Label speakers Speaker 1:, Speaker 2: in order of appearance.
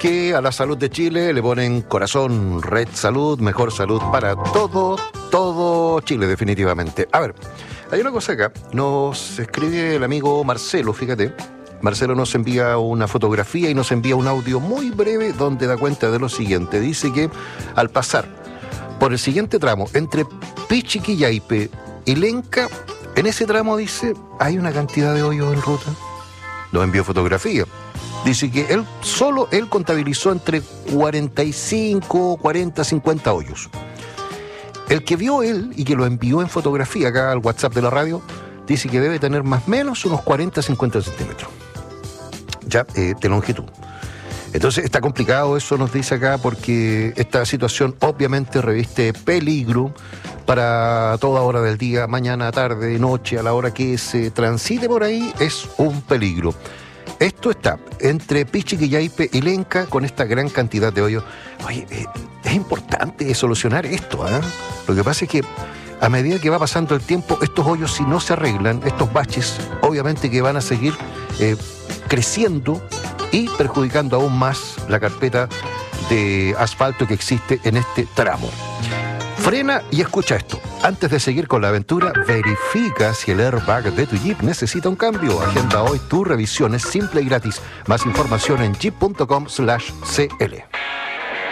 Speaker 1: que a la salud de Chile le ponen corazón, Red Salud, mejor salud para todo Chile, definitivamente. A ver, hay una cosa acá, nos escribe el amigo Marcelo, fíjate. Marcelo nos envía una fotografía y nos envía un audio muy breve donde da cuenta de lo siguiente. Dice que al pasar por el siguiente tramo, entre Pichiquillaipe y Lenca, en ese tramo, dice, hay una cantidad de hoyos en ruta. Nos envió fotografía. Dice que él contabilizó entre 45, 40, 50 hoyos. El que vio él y que lo envió en fotografía acá al WhatsApp de la radio, dice que debe tener más o menos unos 40, 50 centímetros. Ya, de longitud. Entonces está complicado eso, nos dice acá, porque esta situación obviamente reviste peligro para toda hora del día, mañana, tarde, noche, a la hora que se transite por ahí, es un peligro. Esto está entre Pichiquillaipe y Lenca con esta gran cantidad de hoyos. Oye, es importante solucionar esto, ¿eh? Lo que pasa es que a medida que va pasando el tiempo, estos hoyos, si no se arreglan, estos baches, obviamente que van a seguir creciendo y perjudicando aún más la carpeta de asfalto que existe en este tramo. Frena y escucha esto. Antes de seguir con la aventura, verifica si el airbag de tu Jeep necesita un cambio. Agenda hoy tu revisión, es simple y gratis. Más información en jeep.com/cl.